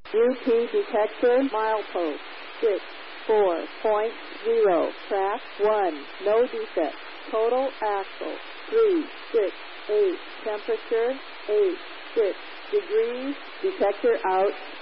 UP detector milepost 64.0. Track 1. No defect. Total axle 368. Temperature 86 degrees. Detector out.